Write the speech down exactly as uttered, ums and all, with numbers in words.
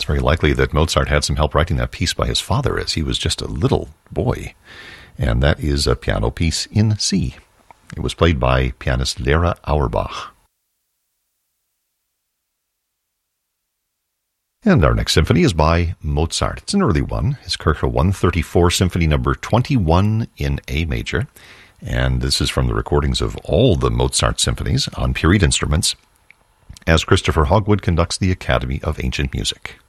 very likely that Mozart had some help writing that piece by his father as he was just a little boy. And that is a piano piece in C. It was played by pianist Lera Auerbach. And our next symphony is by Mozart. It's an early one, his Kirche one thirty-four Symphony number twenty-one in A major. And this is from the recordings of all the Mozart symphonies on period instruments, as Christopher Hogwood conducts the Academy of Ancient Music.